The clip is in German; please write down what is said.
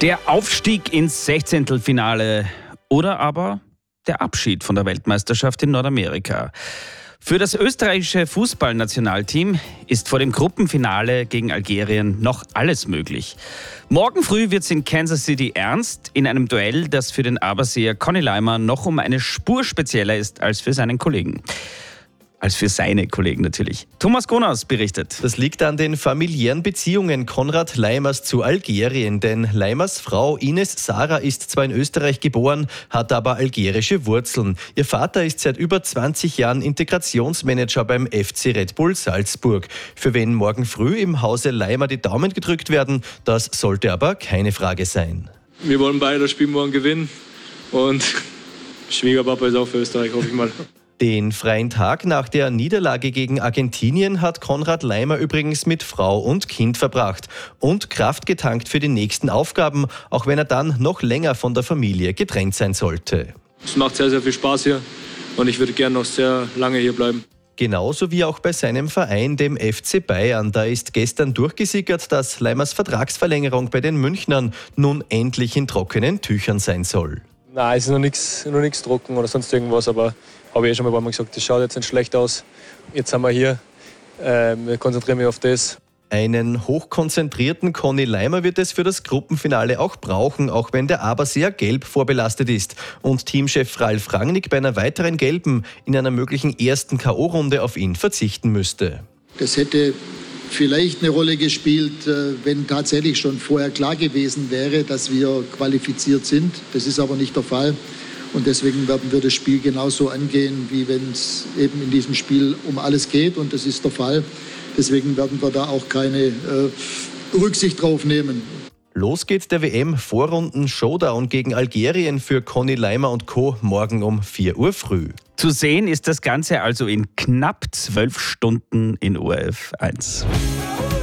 Der Aufstieg ins Sechzehntelfinale oder aber der Abschied von der Weltmeisterschaft in Nordamerika. Für das österreichische Fußballnationalteam ist vor dem Gruppenfinale gegen Algerien noch alles möglich. Morgen früh wird es in Kansas City ernst, in einem Duell, das für den Aberseer Conny Leimer noch um eine Spur spezieller ist als für seinen Kollegen. Als für seine Kollegen natürlich. Thomas Gonas berichtet. Das liegt an den familiären Beziehungen Konrad Leimers zu Algerien, denn Leimers Frau Ines Sarah ist zwar in Österreich geboren, hat aber algerische Wurzeln. Ihr Vater ist seit über 20 Jahren Integrationsmanager beim FC Red Bull Salzburg. Für wen morgen früh im Hause Leimer die Daumen gedrückt werden, das sollte aber keine Frage sein. Wir wollen beide das Spiel morgen gewinnen und Schwiegerpapa ist auch für Österreich, hoffe ich mal. Den freien Tag nach der Niederlage gegen Argentinien hat Konrad Leimer übrigens mit Frau und Kind verbracht und Kraft getankt für die nächsten Aufgaben, auch wenn er dann noch länger von der Familie getrennt sein sollte. Es macht sehr, sehr viel Spaß hier und ich würde gerne noch sehr lange hier bleiben. Genauso wie auch bei seinem Verein, dem FC Bayern. Da ist gestern durchgesickert, dass Leimers Vertragsverlängerung bei den Münchnern nun endlich in trockenen Tüchern sein soll. Nein, es ist noch nichts trocken oder sonst irgendwas, aber habe ich schon mal ein paar Mal gesagt, das schaut jetzt nicht schlecht aus. Jetzt sind wir hier, wir konzentrieren mich auf das. Einen hochkonzentrierten Conny Leimer wird es für das Gruppenfinale auch brauchen, auch wenn der Aberseer gelb vorbelastet ist und Teamchef Ralf Rangnick bei einer weiteren gelben in einer möglichen ersten K.O.-Runde auf ihn verzichten müsste. Das hätte vielleicht eine Rolle gespielt, wenn tatsächlich schon vorher klar gewesen wäre, dass wir qualifiziert sind. Das ist aber nicht der Fall. Und deswegen werden wir das Spiel genauso angehen, wie wenn es eben in diesem Spiel um alles geht. Und das ist der Fall. Deswegen werden wir da auch keine Rücksicht drauf nehmen. Los geht der WM-Vorrunden-Showdown gegen Algerien für Conny Leimer und Co. morgen um 4 Uhr früh. Zu sehen ist das Ganze also in knapp 12 Stunden in ORF 1.